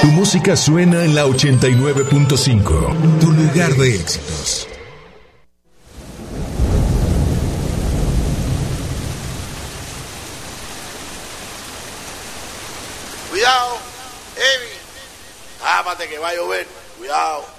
Tu música suena en la 89.5, tu lugar de éxitos. Cuidado, Evi. Tápate que va a llover. Cuidado.